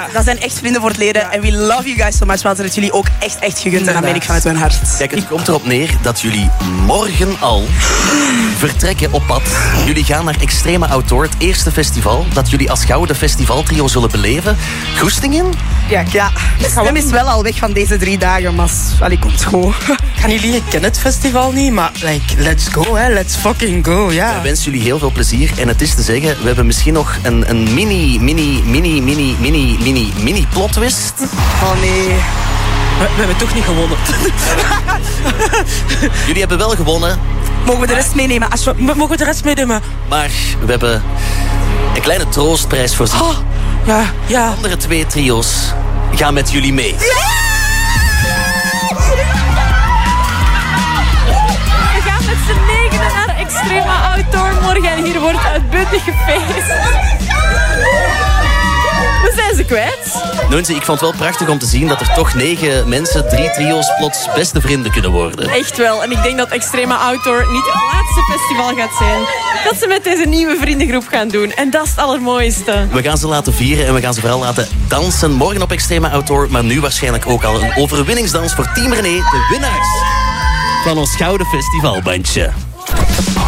dat zijn echt vrienden voor het leren. En we love you guys so much. We hadden het jullie ook echt gegund. En dat meen ik vanuit mijn hart. Kijk, het komt erop neer dat jullie morgen al vertrekken op pad. Jullie gaan naar Extreme Outdoor, het eerste festival dat jullie als gouden festivaltrio zullen beleven. Goestingen? Ja, de stem is wel al weg van deze 3 dagen, maar allee, komt goed. Gaan jullie kennen het festival niet, maar let's go, hè. Let's fucking go, ja. Ik wens jullie heel veel plezier. En het is te zeggen, we hebben misschien nog een mini plot twist. Oh nee. We hebben toch niet gewonnen. Jullie hebben wel gewonnen. Mogen we de rest meenemen? Mogen we de rest meenemen? Maar we hebben een kleine troostprijs voorzien. Oh, ja. De andere 2 trio's gaan met jullie mee. We gaan met z'n 9 naar Extreme Outdoor morgen. En hier wordt uitbundig gefeest. We zijn ze kwijt. Noense, ik vond het wel prachtig om te zien dat er toch 9 mensen, 3 trio's plots beste vrienden kunnen worden. Echt wel. En ik denk dat Extreme Outdoor niet het laatste festival gaat zijn dat ze met deze nieuwe vriendengroep gaan doen. En dat is het allermooiste. We gaan ze laten vieren en we gaan ze vooral laten dansen. Morgen op Extreme Outdoor, maar nu waarschijnlijk ook al een overwinningsdans voor Team René, de winnaars van ons gouden festivalbandje.